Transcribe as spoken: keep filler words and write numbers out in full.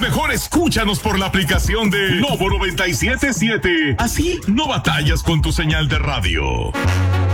Mejor escúchanos por la aplicación de Novo noventa y siete punto siete. Así no batallas con tu señal de radio.